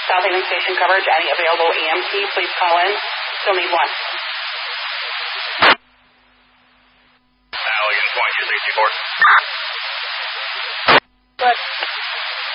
South Haven Station coverage, any available EMT, please call in. Still need one. Allegan 2264. Good.